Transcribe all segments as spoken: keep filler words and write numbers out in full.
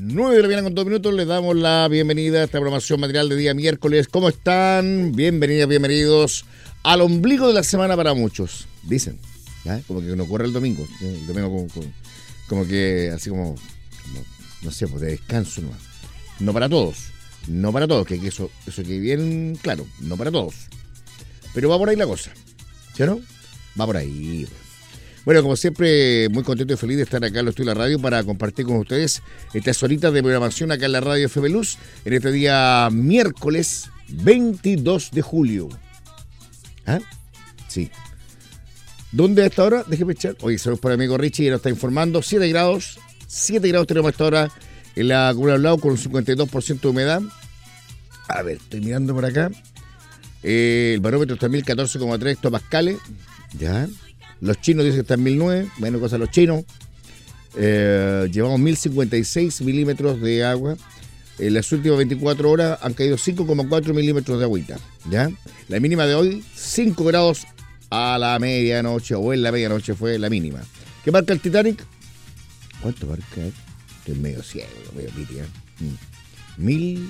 nueve de la mañana con dos minutos, les damos la bienvenida a esta programación matinal de día miércoles. ¿Cómo están? Bienvenidas, bienvenidos al ombligo de la semana para muchos. Dicen, ¿eh? Como que no corre el domingo. El domingo como, como, como que así como, como, no sé, pues de descanso nomás. No para todos, no para todos, que eso, eso que bien claro, no para todos. Pero va por ahí la cosa, ¿sí o no? Va por ahí. Bueno, como siempre, muy contento y feliz de estar acá en los estudios de la radio para compartir con ustedes estas horitas de programación acá en la radio F B Luz en este día miércoles veintidós de julio. ¿Ah? Sí. ¿Dónde a esta hora? Déjeme echar. Oye, saludos para mi amigo Richie, que nos está informando. siete grados, siete grados tenemos a esta hora en la comuna de Blau con un cincuenta y dos por ciento de humedad. A ver, estoy mirando por acá. Eh, el barómetro está en mil catorce coma tres hectopascales. Ya. Los chinos dicen que están en mil nueve, bueno, cosa los chinos. Eh, llevamos mil cincuenta y seis milímetros de agua. En las últimas veinticuatro horas han caído cinco coma cuatro milímetros de agüita. ¿Ya? La mínima de hoy, cinco grados a la medianoche, o en la medianoche fue la mínima. ¿Qué marca el Titanic? ¿Cuánto marca? Estoy medio ciego, medio piti, ¿eh? Mil.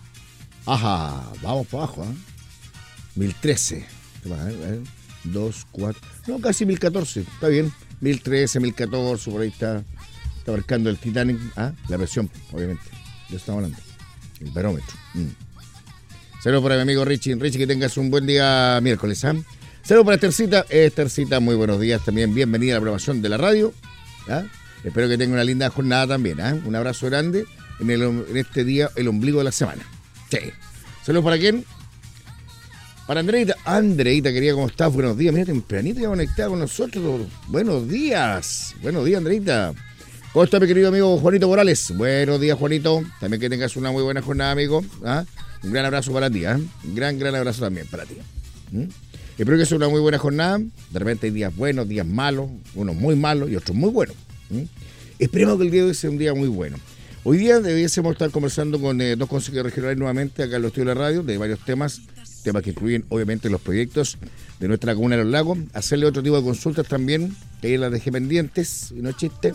Ajá, vamos para abajo, ¿eh? Mil trece. A ver, a ver. Dos, cuatro, no, casi mil catorce, está bien, mil trece, mil catorce, por ahí está, está marcando el Titanic, ah, la presión, obviamente, ya estamos hablando, el barómetro. Mm. Saludos para mi amigo Richie, Richie, que tengas un buen día miércoles, ¿ah? Saludos para Estercita, Estercita, muy buenos días también, bienvenida a la programación de la radio, ¿ah? Espero que tenga una linda jornada también, ¿ah? Un abrazo grande en, el, en este día, el ombligo de la semana. Sí. Saludos para quién. Para Andreita, Andreita, querida, ¿cómo estás? Buenos días, mira, tempranito ya conectada con nosotros. Buenos días, buenos días, Andreita. ¿Cómo está mi querido amigo Juanito Morales? Buenos días, Juanito. También que tengas una muy buena jornada, amigo. ¿Ah? Un gran abrazo para ti, ¿eh? Un gran, gran abrazo también para ti. ¿Mm? Espero que sea una muy buena jornada. De repente hay días buenos, días malos, unos muy malos y otros muy buenos. ¿Mm? Esperemos que el día de hoy sea un día muy bueno. Hoy día debiésemos estar conversando con eh, dos consejeros regionales nuevamente acá en los estudios de la radio de varios temas. Temas que incluyen obviamente los proyectos de nuestra comuna de Los Lagos, hacerle otro tipo de consultas también, que ahí las dejé pendientes, y no es chiste.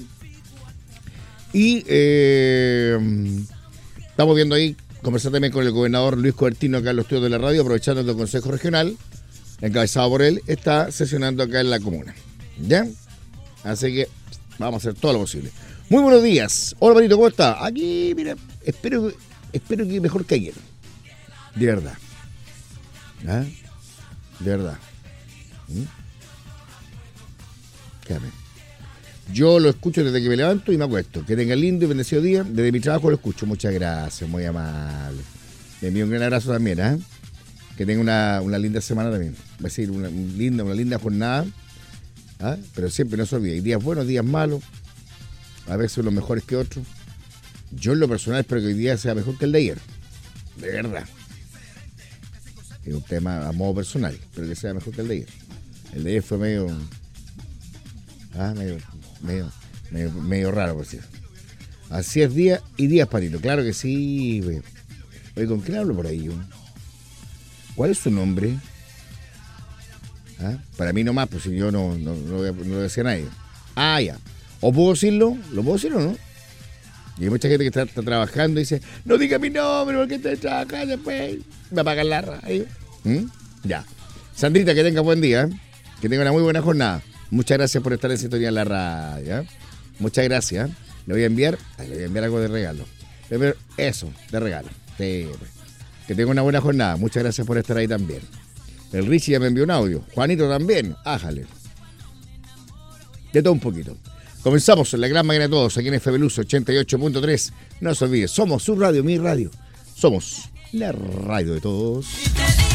Y eh, estamos viendo ahí, conversar también con el gobernador Luis Cobertino acá en los estudios de la radio, aprovechando que el Consejo Regional, encabezado por él, está sesionando acá en la comuna. ¿Ya? Así que vamos a hacer todo lo posible. Muy buenos días. Hola, Marito, ¿cómo está? Aquí, mira, espero, espero que mejor que ayer. De verdad. ¿Ah? De verdad. ¿Mm? Quédame. Yo lo escucho desde que me levanto y me acuesto. Que tenga lindo y bendecido día. Desde mi trabajo lo escucho. Muchas gracias, muy amable. Le envío un gran abrazo también, ¿eh? Que tenga una, una linda semana también. Va a ser una, una linda, una linda jornada. ¿Ah? Pero siempre no se olvide. Hay días buenos, días malos. A veces unos mejores que otros. Yo en lo personal espero que hoy día sea mejor que el de ayer. De verdad. Es un tema a modo personal, pero que sea mejor que el de ayer. El de ayer fue medio, ah, medio, medio, medio, medio raro, por cierto. Así es día y días, Patito. Claro que sí. Oye, oye, ¿con quién hablo por ahí? Yo? ¿Cuál es su nombre? ¿Ah? Para mí nomás, pues si yo no, no, no, no lo decía a nadie. Ah, ya. ¿O puedo decirlo? ¿Lo puedo decir o no? Y hay mucha gente que está, está trabajando y dice, no diga mi nombre porque estoy trabajando después. Me apagan la radio. ¿Mm? Ya. Sandrita, que tenga buen día. Que tenga una muy buena jornada. Muchas gracias por estar en sintonía en la radio. ¿eh? Muchas gracias. Le voy a enviar, ay, le voy a enviar algo de regalo. Eso, de regalo. Sí, pues. Que tenga una buena jornada. Muchas gracias por estar ahí también. El Richie ya me envió un audio. Juanito también. Ájale. De todo un poquito. Comenzamos en la gran mañana de todos, aquí en F B Luz ochenta y ocho punto tres. No se olvide, somos su radio, mi radio. Somos la radio de todos.